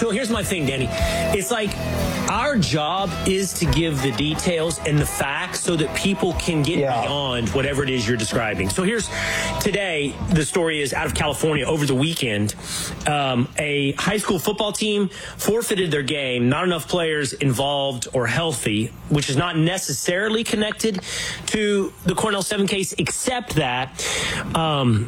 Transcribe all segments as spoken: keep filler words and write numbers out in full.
So here's my thing, Danny. It's like our job is to give the details and the facts so that people can get yeah. beyond whatever it is you're describing. So here's today, the story is out of California over the weekend. Um, a high school football team forfeited their game, not enough players involved or healthy, which is not necessarily connected to the Cornell seven case, except that um,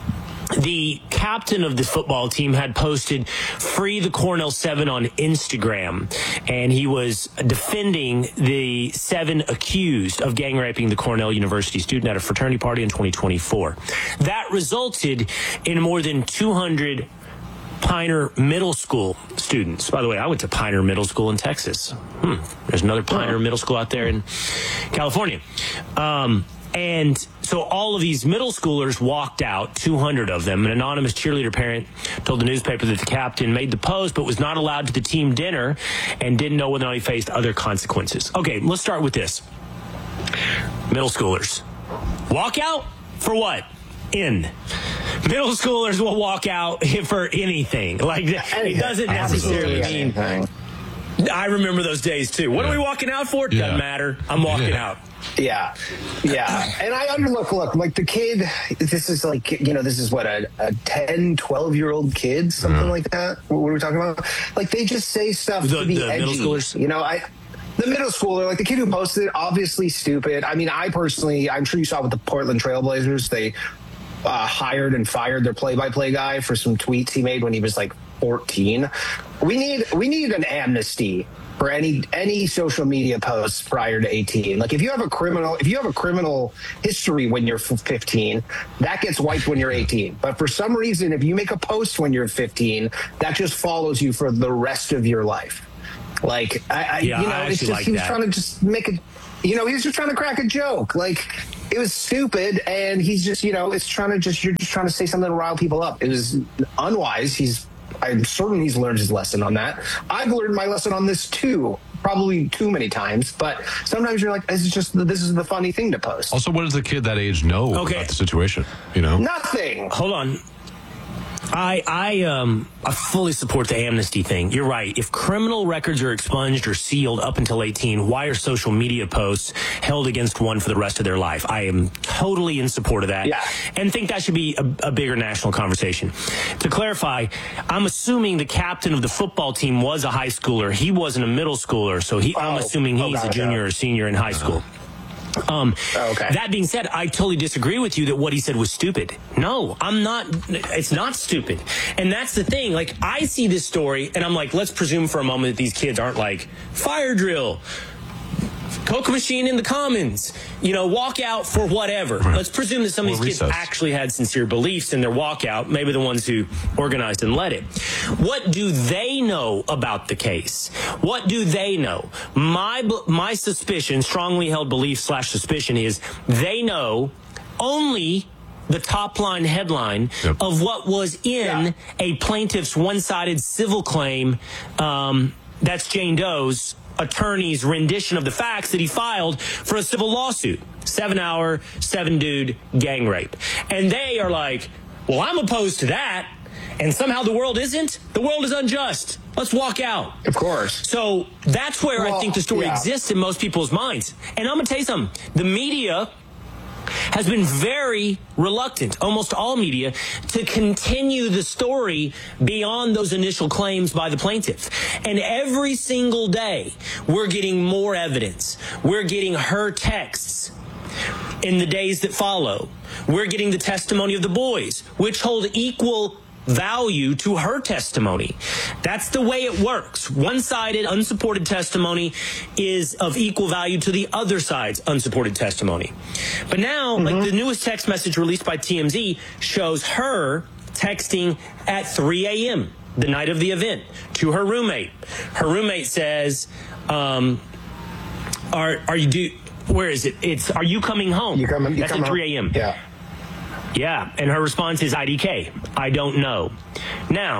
the captain of the football team had posted Free the Cornell seven on Instagram, and he was defending the seven accused of gang raping the Cornell University student at a fraternity party in twenty twenty-four. That resulted in more than two hundred Piner Middle School students. By the way, I went to Piner Middle School in Texas. Hmm. There's another Piner Middle School out there in California. Um, and so all of these middle schoolers walked out, two hundred of them. An anonymous cheerleader parent told the newspaper that the captain made the post but was not allowed to the team dinner and didn't know whether or not he faced other consequences. Okay, let's start with this. Middle schoolers. Walk out for what? In. Middle schoolers will walk out for anything. Like, it doesn't necessarily mean... Anything. I remember those days, too. What yeah. are we walking out for? Doesn't yeah. matter. I'm walking yeah. out. Yeah. Yeah. And I under look, look, like the kid, this is like, you know, this is what, a, a ten, twelve-year-old kid, something mm. like that? What were we talking about? Like, they just say stuff the, to be the edgy. Middle schoolers? You know, I... The middle schooler, like the kid who posted it, obviously stupid. I mean, I personally, I'm sure you saw with the Portland Trailblazers, they uh, hired and fired their play-by-play guy for some tweets he made when he was like fourteen. We need we need an amnesty for any any social media posts prior to eighteen. Like if you have a criminal if you have a criminal history when you're fifteen, that gets wiped when you're eighteen. But for some reason, if you make a post when you're fifteen, that just follows you for the rest of your life. Like, I, I yeah, you know, I it's just, like he was that. trying to just make it, you know, he was just trying to crack a joke. Like, it was stupid, and he's just, you know, it's trying to just, you're just trying to say something to rile people up. It was unwise. He's, I'm certain he's learned his lesson on that. I've learned my lesson on this too, probably too many times, but sometimes you're like, this is just, this is the funny thing to post. Also, what does the kid that age know okay. about the situation? You know? Nothing. Hold on. I I um I fully support the amnesty thing. You're right. If criminal records are expunged or sealed up until eighteen, why are social media posts held against one for the rest of their life? I am totally in support of that. Yeah. And think that should be a, a bigger national conversation. To clarify, I'm assuming the captain of the football team was a high schooler. He wasn't a middle schooler, so he, oh. I'm assuming he's oh, a junior or senior in high school. Um, oh, okay. That being said, I totally disagree with you that what he said was stupid. No, I'm not. It's not stupid. And that's the thing. Like, I see this story and I'm like, let's presume for a moment that these kids aren't like fire drill, Coke machine in the commons, you know, walk out for whatever. Right. Let's presume that some of these kids recess. actually had sincere beliefs in their walkout, maybe the ones who organized and led it. What do they know about the case? What do they know? My my suspicion, strongly held belief slash suspicion is they know only the top line headline yep. of what was in yeah. a plaintiff's one-sided civil claim. Um, that's Jane Doe's attorney's rendition of the facts that he filed for a civil lawsuit. Seven hour, seven dude gang rape. And they are like, well, I'm opposed to that. And somehow the world isn't. The world is unjust. Let's walk out. Of course. So that's where well, I think the story yeah. exists in most people's minds. And I'm going to tell you something. The media has been very reluctant, almost all media, to continue the story beyond those initial claims by the plaintiff. And every single day, we're getting more evidence. We're getting her texts in the days that follow. We're getting the testimony of the boys, which hold equal value to her testimony. That's the way it works. One-sided, unsupported testimony is of equal value to the other side's unsupported testimony. But now, mm-hmm. like the newest text message released by T M Z shows her texting at three a.m. the night of the event to her roommate. Her roommate says, um, are, are you, do, where is it? It's, are you coming home? You coming, you That's come at three a.m. Yeah. Yeah, and her response is I D K. I don't know. Now,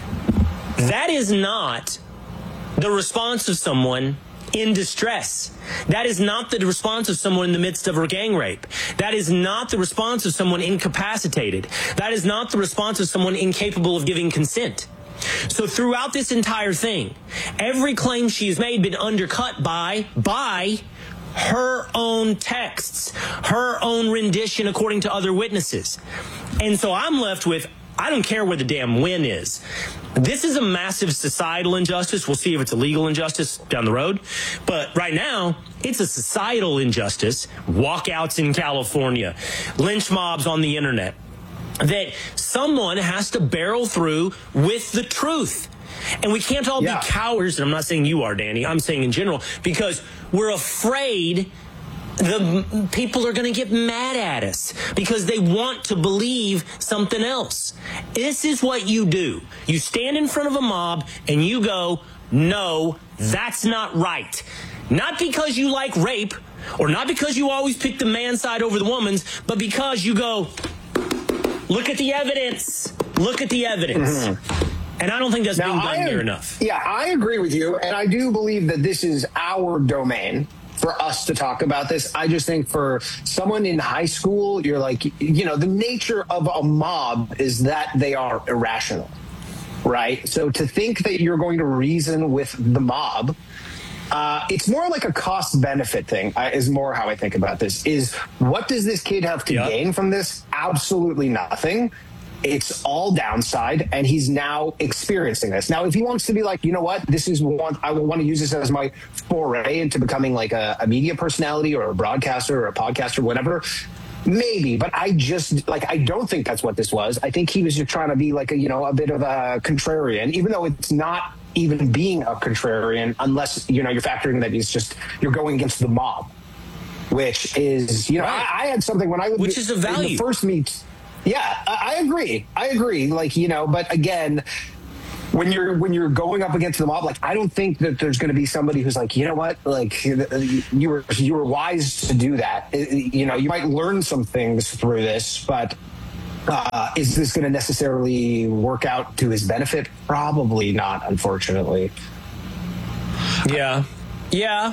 that is not the response of someone in distress. That is not the response of someone in the midst of a gang rape. That is not the response of someone incapacitated. That is not the response of someone incapable of giving consent. So throughout this entire thing, every claim she has made been undercut by, by her own texts, her own rendition according to other witnesses. And so I'm left with, I don't care where the damn win is. This is a massive societal injustice. We'll see if it's a legal injustice down the road. But right now, it's a societal injustice. Walkouts in California, lynch mobs on the internet, that someone has to barrel through with the truth. And we can't all yeah. be cowards. And I'm not saying you are, Danny. I'm saying in general, because we're afraid the people are going to get mad at us because they want to believe something else. This is what you do. You stand in front of a mob and you go, no, that's not right. Not because you like rape or not because you always pick the man's side over the woman's, but because you go, look at the evidence. Look at the evidence. Mm-hmm. And I don't think that's now, being done near enough. Yeah, I agree with you. And I do believe that this is our domain for us to talk about this. I just think for someone in high school, you're like, you know, the nature of a mob is that they are irrational, right? So to think that you're going to reason with the mob, uh, it's more like a cost-benefit thing, uh, is more how I think about this, is what does this kid have to yep. gain from this? Absolutely nothing. It's all downside, and he's now experiencing this. Now, if he wants to be like, you know what, this is one, I want to use this as my foray into becoming like a, a media personality or a broadcaster or a podcaster, whatever, maybe. But I just, like, I don't think that's what this was. I think he was just trying to be like a, you know, a bit of a contrarian, even though it's not even being a contrarian unless, you know, you're factoring that he's just, you're going against the mob, which is, you know, right. I, I had something when I was which is a value. In the first meet. Yeah, I agree. I agree. Like, you know, but again, when you're when you're going up against the mob, like, I don't think that there's going to be somebody who's like, you know what, like, you were you were wise to do that. You know, you might learn some things through this, but uh, is this going to necessarily work out to his benefit? Probably not, unfortunately. Yeah, yeah.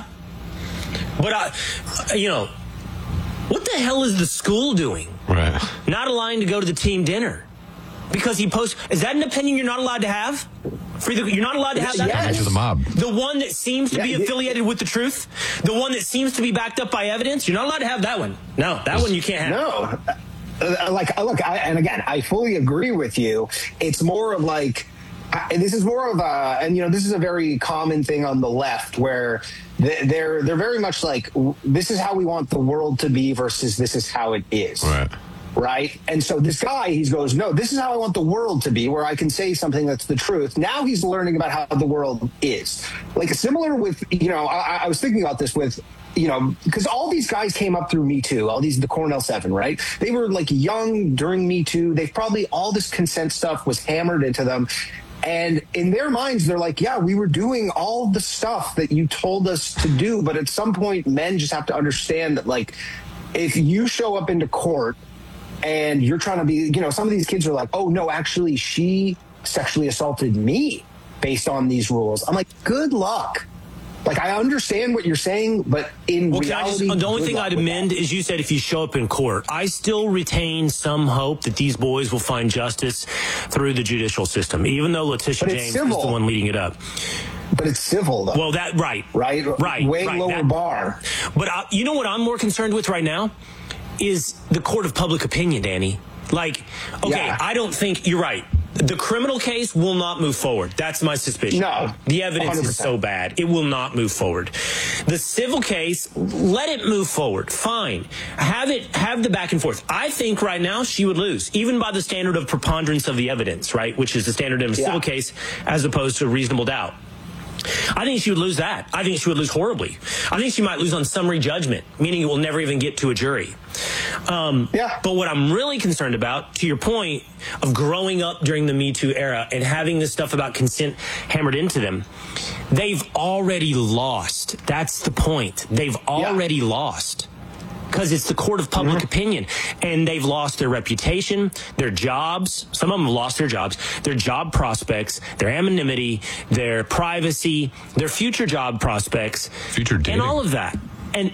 But I, you know, what the hell is the school doing? Right. Not allowing to go to the team dinner because he posts. Is that an opinion you're not allowed to have? For the, you're not allowed to have that. Yes. To the mob. The one that seems to yeah, be affiliated yeah. with the truth. The one that seems to be backed up by evidence. You're not allowed to have that one. No, that one you can't have. No. Uh, like, look, I, and again, I fully agree with you. It's more of like, I, this is more of a, and you know, this is a very common thing on the left where they're they're very much like, this is how we want the world to be versus this is how it is. Right. Right. And so this guy, he goes, no, this is how I want the world to be, where I can say something that's the truth. Now he's learning about how the world is. Like, similar with, you know, I, I was thinking about this with, you know, because all these guys came up through Me Too, all these, the Cornell Seven, right? They were like young during Me Too. They've probably, all this consent stuff was hammered into them. And in their minds, they're like, yeah, we were doing all the stuff that you told us to do. But at some point, men just have to understand that, like, if you show up into court and you're trying to be, you know, some of these kids are like, oh, no, actually, she sexually assaulted me based on these rules. I'm like, good luck. Like, I understand what you're saying, but in well, reality... Just, the only thing I'd amend is you said if you show up in court. I still retain some hope that these boys will find justice through the judicial system, even though Letitia James civil. is the one leading it up. But it's civil, though. Well, that, right. Right? Right. Way right, lower that, bar. But I, you know what I'm more concerned with right now? Is the court of public opinion, Danny. Like, okay, yeah. I don't think, you're right. The criminal case will not move forward. That's my suspicion. No. The evidence one hundred percent. is so bad. It will not move forward. The civil case, let it move forward. Fine. Have it, have the back and forth. I think right now she would lose, even by the standard of preponderance of the evidence, right? Which is the standard in a yeah. civil case as opposed to reasonable doubt. I think she would lose that. I think she would lose horribly. I think she might lose on summary judgment, meaning it will never even get to a jury. Um, yeah. But what I'm really concerned about, to your point of growing up during the Me Too era and having this stuff about consent hammered into them, they've already lost. That's the point. They've already yeah. lost. Because it's the court of public mm-hmm. opinion. And they've lost their reputation, their jobs. Some of them have lost their jobs, their job prospects, their anonymity, their privacy, their future job prospects. Future dating. And all of that. And,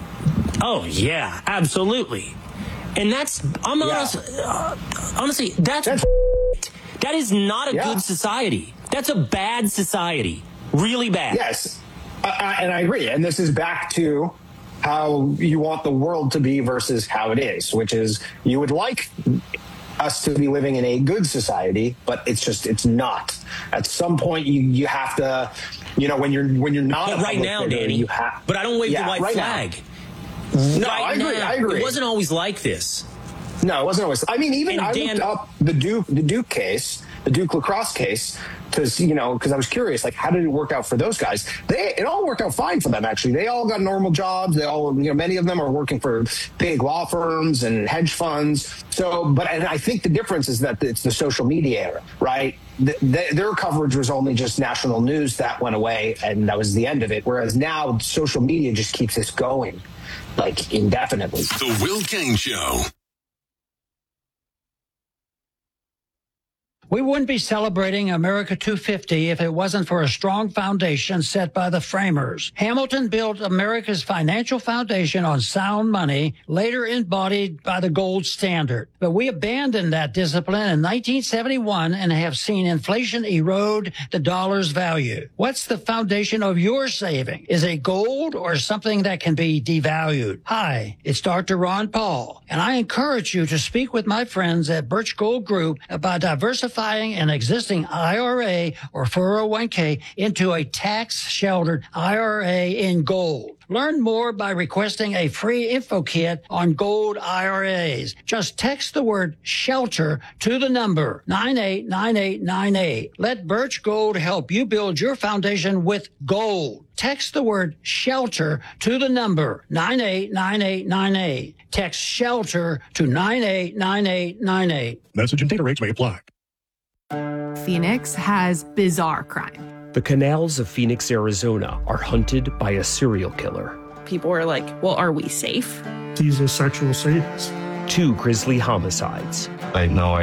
oh, yeah, absolutely. And that's, I'm yeah. honest, uh, honestly, that's, that's, that is not a yeah. good society. That's a bad society. Really bad. Yes. Uh, and I agree. And this is back to how you want the world to be versus how it is, which is you would like us to be living in a good society, but it's just, it's not. At some point, you, you have to, you know, when you're when you're not yeah, a right now, figure, Danny. you have, but I don't wave yeah, the white right flag. Now. No, right I agree. now, I agree. It wasn't always like this. No, it wasn't always. I mean, even And I Dan, looked up the Duke, the Duke case, the Duke lacrosse case, because you know, because I was curious, like, how did it work out for those guys? They, it all worked out fine for them. Actually, they all got normal jobs. They all, you know, many of them are working for big law firms and hedge funds. So, but and I think the difference is that it's the social media era, right? The, the, their coverage was only just national news that went away, and that was the end of it. Whereas now, social media just keeps this going, like indefinitely. The Will Cain Show. We wouldn't be celebrating America two fifty if it wasn't for a strong foundation set by the framers. Hamilton built America's financial foundation on sound money, later embodied by the gold standard. But we abandoned that discipline in nineteen seventy-one and have seen inflation erode the dollar's value. What's the foundation of your saving? Is it gold or something that can be devalued? Hi, it's Doctor Ron Paul, and I encourage you to speak with my friends at Birch Gold Group about diversifying an existing I R A or four oh one k into a tax-sheltered I R A in gold. Learn more by requesting a free info kit on gold I R As. Just text the word shelter to the number nine eight nine eight nine eight. Let Birch Gold help you build your foundation with gold. Text the word shelter to the number nine eight nine eight nine eight. Text shelter to nine eight nine eight nine eight. Message and data rates may apply. Phoenix has bizarre crime. The canals of Phoenix, Arizona are hunted by a serial killer. People are like, well, are we safe? He's a sexual sadist. Two grisly homicides. I know